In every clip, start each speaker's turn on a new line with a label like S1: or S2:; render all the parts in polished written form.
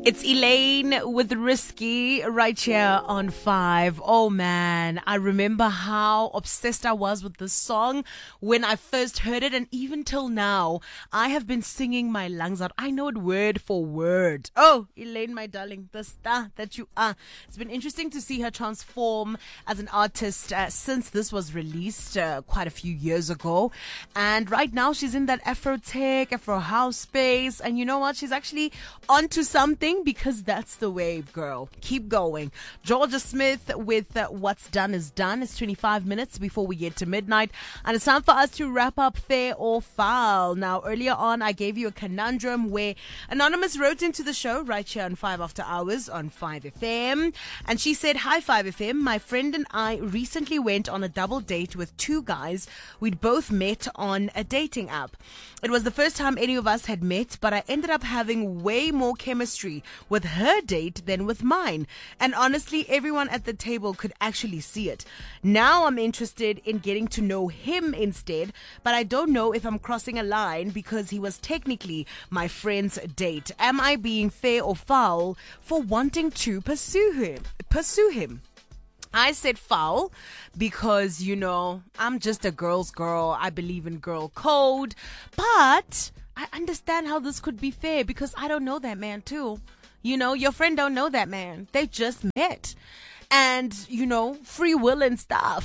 S1: It's Elaine with Risky right here on 5. Oh man, I remember how obsessed I was with this song when I first heard it, and even till now, I have been singing my lungs out. I know it word for word. Oh, Elaine, my darling, the star that you are. It's been interesting to see her transform as an artist since this was released quite a few years ago. And right now, she's in that Afro tech, Afro house space. And you know what? She's actually onto something, because that's the wave, girl. Keep going. Georgia Smith with What's Done Is Done. It's 25 minutes before we get to midnight, and it's time for us to wrap up Fair or Foul. Now, earlier on, I gave you a conundrum where Anonymous wrote into the show right here on 5 After Hours on 5FM, and she said, "Hi 5FM, my friend and I recently went on a double date with two guys we'd both met on a dating app. It was the first time any of us had met, but I ended up having way more chemistry with her date than with mine. And honestly, everyone at the table could actually see it. Now I'm interested in getting to know him instead, but I don't know if I'm crossing a line because he was technically my friend's date. Am I being fair or foul for wanting to pursue him? I said foul because, I'm just a girl's girl. I believe in girl code. But I understand how this could be fair because I don't know that man too. Your friend don't know that man. They just met. And, free will and stuff.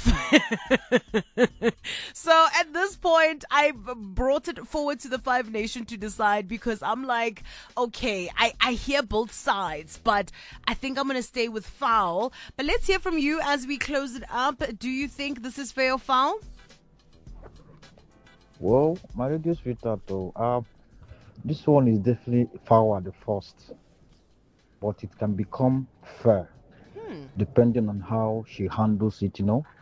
S1: So at this point, I brought it forward to the Five Nation to decide because I'm like, okay, I hear both sides, but I think I'm going to stay with foul. But let's hear from you as we close it up. Do you think this is fair or foul?
S2: Well, my radio sweetheart, though, this one is definitely foul at the first, but it can become fair. Depending on how she handles it,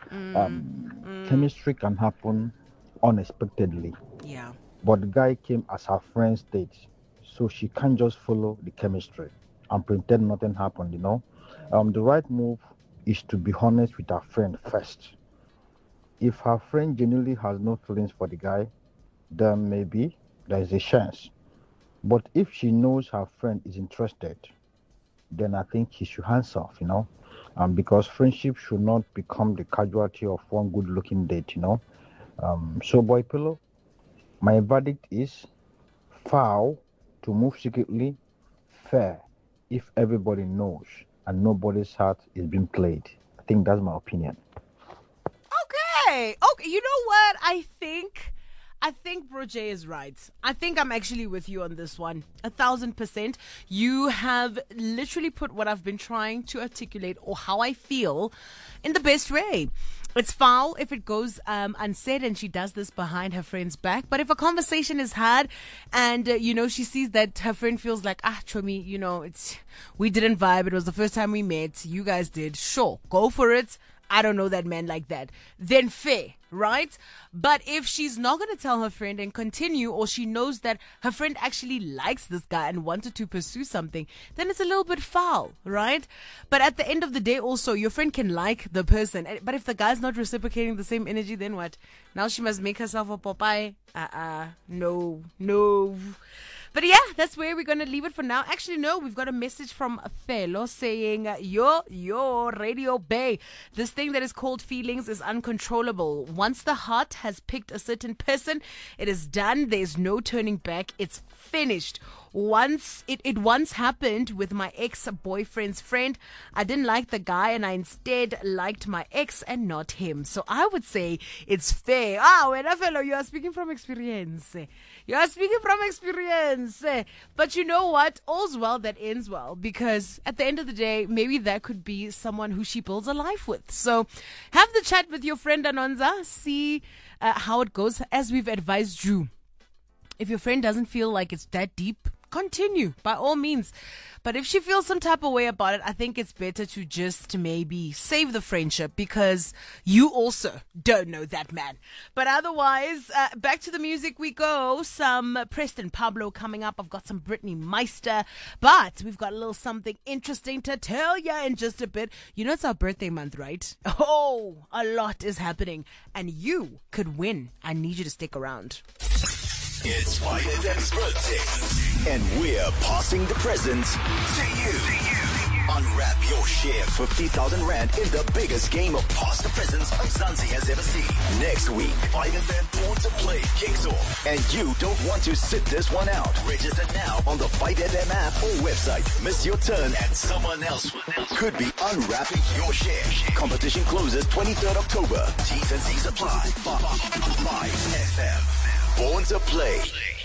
S2: chemistry can happen unexpectedly.
S1: Yeah.
S2: But the guy came as her friend's date, so she can't just follow the chemistry and pretend nothing happened, The right move is to be honest with her friend first. If her friend genuinely has no feelings for the guy, then maybe there's a chance. But if she knows her friend is interested, then I think he should hands off, because friendship should not become the casualty of one good-looking date, So, boy pillow, my verdict is foul to move secretly, fair if everybody knows and nobody's heart is being played. I think that's my opinion.
S1: Okay, you know what? I think Bro J is right. I think I'm actually with you on this one. 1,000%. You have literally put what I've been trying to articulate or how I feel in the best way. It's foul if it goes unsaid and she does this behind her friend's back. But if a conversation is had and, she sees that her friend feels like, Chomi, we didn't vibe. It was the first time we met. You guys did. Sure, go for it. I don't know that man like that. Then fair, right? But if she's not going to tell her friend and continue, or she knows that her friend actually likes this guy and wanted to pursue something, then it's a little bit foul, right? But at the end of the day also, your friend can like the person. But if the guy's not reciprocating the same energy, then what? Now she must make herself a Popeye? No. But yeah, that's where we're going to leave it for now. Actually, no, we've got a message from a fellow saying, yo, Radio Bay. This thing that is called feelings is uncontrollable. Once the heart has picked a certain person, it is done. There's no turning back. It's finished. It once happened with my ex-boyfriend's friend. I didn't like the guy and I instead liked my ex and not him. So I would say it's fair. Wena fellow, you are speaking from experience. But you know what? All's well that ends well, because at the end of the day, maybe that could be someone who she builds a life with. So have the chat with your friend Anonza. See how it goes as we've advised you. If your friend doesn't feel like it's that deep, continue by all means. But if she feels some type of way about it, I think it's better to just maybe save the friendship, because you also don't know that man. But otherwise, back to the music we go. Some Preston Pablo coming up. I've got some Brittany Meister, but we've got a little something interesting to tell you in just a bit. It's our birthday month, right? Oh, a lot is happening and you could win. I need you to stick around.
S3: It's YFM's birthday. And we're passing the presents to you. Unwrap your share 50,000 Rand in the biggest game of Pass the Presents Mzansi has ever seen. Next week, 5FM Born to Play kicks off. And you don't want to sit this one out. Register now on the 5FM app or website. Miss your turn and someone else could be unwrapping your share. Competition closes 23rd October. T's and C's apply. 5FM Born to Play.